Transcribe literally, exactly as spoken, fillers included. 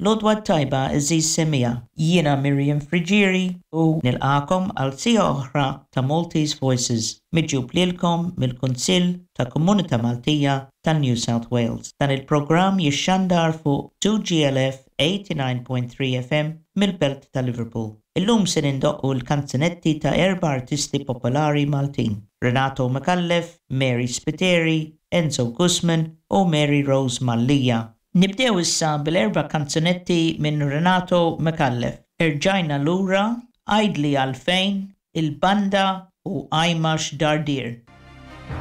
Lodwa tajba iżiż semija. Jiena Miriam Frigieri u nilqakom għal sija oħra ta' Maltese Voices miġjub lilkom mill-Kunsill ta' Komunità Maltija tal-New South Wales. Dan il-programm jixxandar fuq two G L F eighty-nine point three F M mill-Belt ta' Liverpool. Illum se nindoqqu l-kanzunetti ta' erba' artisti popolari Maltin: Renato Micallef, Mary Spiteri, Enzo Guzman u Mary Rose Mallija. Nibdew issa bil-erba' kanzunetti minn Renato Micallef. Irġajna lura, Għajdli għalfejn, Il-Banda u Ajmax Dardir.